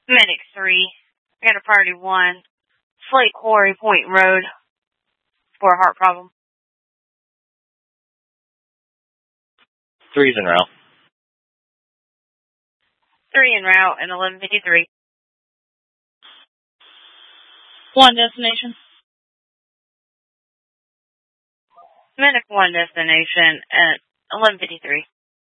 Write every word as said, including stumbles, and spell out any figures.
Medic three. I got a priority one. Slate Quarry Point Road for a heart problem. Three's en route. Three en route and eleven fifty-three. One destination. Medic one destination at eleven fifty-three.